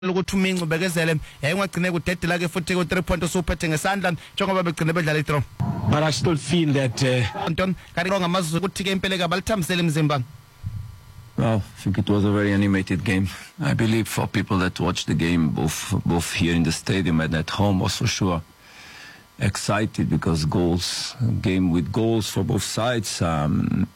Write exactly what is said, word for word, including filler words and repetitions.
ukuthi uminci ubekezele engagcine kudedela ke futhi ku three point usuphethe ngesandla njengoba begcine bedlala i-draw. But I still feel that uh, Anton kanti ngamazuzu ukuthi ke impela kabalithamsele imizimba. Well, I think it was a very animated game. I believe for people that watched the game, both both here in the stadium and at home, was for sure excited because goals, game with goals for both sides. Um,